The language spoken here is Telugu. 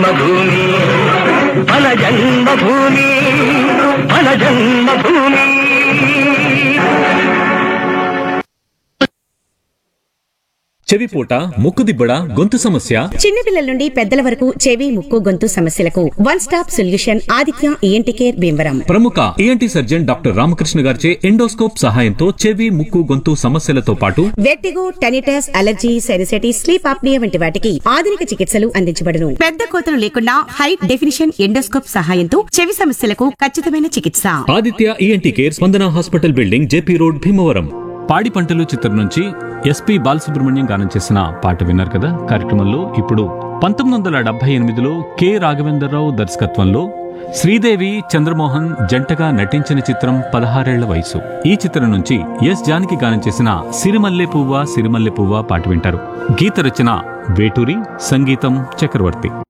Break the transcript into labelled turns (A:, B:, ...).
A: జన్మభూమి మన జన్మభూమి మన జన్మభూమి.
B: చెవిపోట, ముక్కుదిబ్బడ, గొంతు సమస్య,
C: చిన్నపిల్లల నుండి పెద్దల వరకు చెవి, ముక్కు, గొంతు సమస్యలకు one stop solution Aditya ENT care Bhimavaram.
B: ప్రముఖ ఈఎన్టీ సర్జన్ డాక్టర్ రామకృష్ణ గారిచే ఎండోస్కోప్ సహాయంతో చెవి, ముక్కు, గొంతు సమస్యలతో పాటు
C: vertigo, tinnitus, allergy, sinusitis, sleep apnoea వంటి వాటికి ఆధునిక చికిత్సలు అందించబడును. పెద్ద కోతలు లేకుండా హై డెఫినిషన్ ఎండోస్కోప్ సహాయంతో చెవి సమస్యలకు ఖచ్చితమైన చికిత్స.
B: ఆదిత్య ఈఎన్టీ కేర్, స్పందన hospital building, JP road, Bhimavaram. పాడి పంటలు చిత్రం నుంచి ఎస్పి బాలసుబ్రహ్మణ్యం గానం చేసిన పాట విన్నారు కదా. కార్యక్రమంలో ఇప్పుడు 1978లో కె రాఘవేంద్రరావు దర్శకత్వంలో శ్రీదేవి, చంద్రమోహన్ జంటగా నటించిన చిత్రం 16 ఏళ్ల వయసు. ఈ చిత్రం నుంచి ఎస్ జానకి గానం చేసిన సిరిమల్లె పువ్వా సిరిమల్లె పువ్వా పాట వింటారు. గీత రచన వేటూరి, సంగీతం చక్రవర్తి.